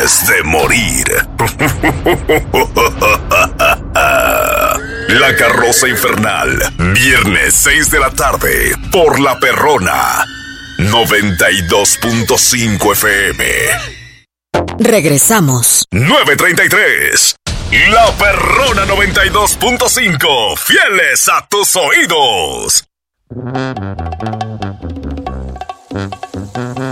antes de morir. La Carroza Infernal, viernes 6 de la tarde, por La Perrona 92.5 FM. Regresamos. 9:33. La Perrona 92.5, fieles a tus oídos.